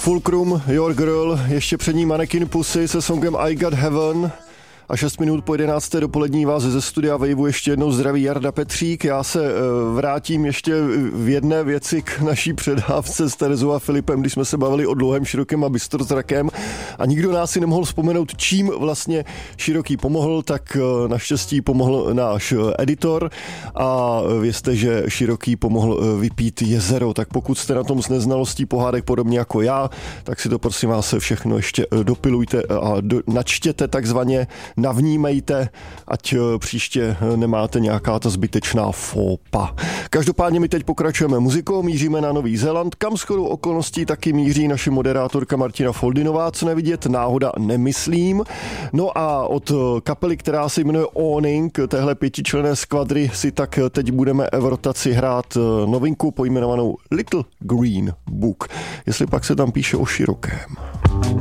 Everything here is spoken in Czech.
Fulcrum, Your Girl, ještě před ní Mannequin Pussy se songem I Got Heaven. A 6 minut po 11. dopolední vás ze studia Waveu ještě jednou zdraví Jarda Petřík. Já se vrátím ještě v jedné věci k naší předávce s Terezou a Filipem, když jsme se bavili o dlouhém, širokém a bystrozrakém a nikdo nás si nemohl vzpomenout, čím vlastně Široký pomohl, tak naštěstí pomohl náš editor a vězte, že Široký pomohl vypít jezero, tak pokud jste na tom s neznalostí pohádek podobně jako já, tak si to prosím vás všechno ještě dopilujte a načtěte takzvaně, navnímejte, ať příště nemáte nějaká ta zbytečná fópa. Každopádně my teď pokračujeme muzikou, míříme na Nový Zéland, kam shodou okolností taky míří naše moderátorka Martina Foldinová, co nevidět, náhoda nemyslím. No a od kapely, která se jmenuje Awning, téhle 5členné skvadry, si tak teď budeme v rotaci hrát novinku pojmenovanou Little Green Book, jestli pak se tam píše o širokém.